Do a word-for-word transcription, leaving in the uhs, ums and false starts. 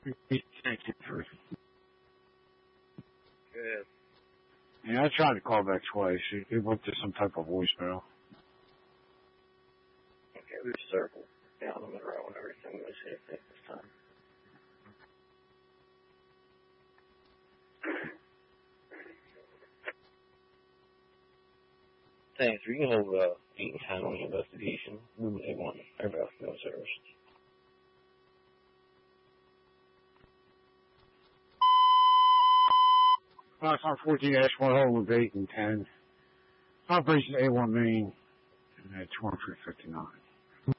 Good. Yeah, I tried to call back twice. It, it went to some type of voicemail. Okay, we've circled down the Monroe and everything. Let's see if they this time. Thanks. We can hold uh, eight and ten on the investigation. Move to one. Everybody else goes first. Platform fourteen dash one, hold with eight and ten. Operation A one Main at twenty-three fifty-nine.